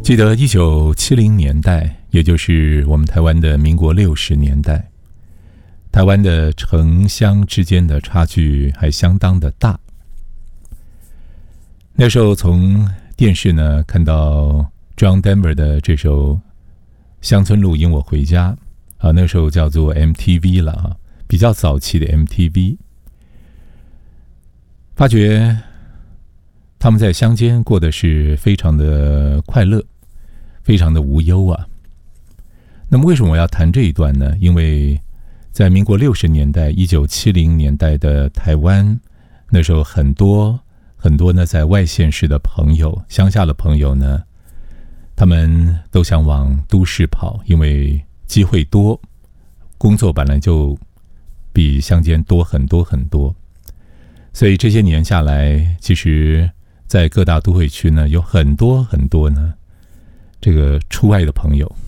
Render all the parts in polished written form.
记得1970年代，也就是我们台湾的民国60年代，台湾的城乡之间的差距还相当的大。那时候从电视呢看到 John Denver 的这首《乡村路引我回家》那时候叫做 MTV 了比较早期的 MTV， 发觉他们在乡间过的是非常的快乐，非常的无忧啊。那么为什么我要谈这一段呢？因为在民国60年代1970年代的台湾，那时候很多呢在外县市的朋友，乡下的朋友呢，他们都想往都市跑，因为机会多，工作本来就比乡间多很多很多。所以这些年下来，其实在各大都会区呢，有很多很多呢这个出外的朋友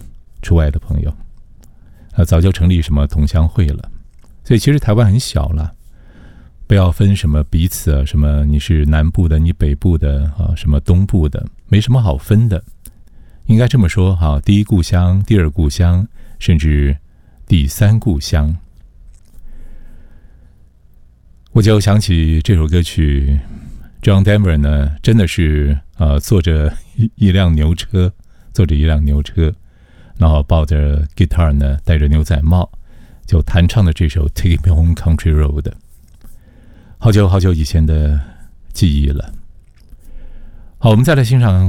早就成立什么同乡会了。所以其实台湾很小了，不要分什么彼此啊，什么你是南部的，你北部的什么东部的，没什么好分的。应该这么说第一故乡，第二故乡，甚至第三故乡。我就想起这首歌曲 John Denver 呢，真的是坐着一辆牛车，然后抱着 guitar 呢，戴着牛仔帽，就弹唱的这首 Take Me Home Country Road， 好久好久以前的记忆了。好，我们再来欣赏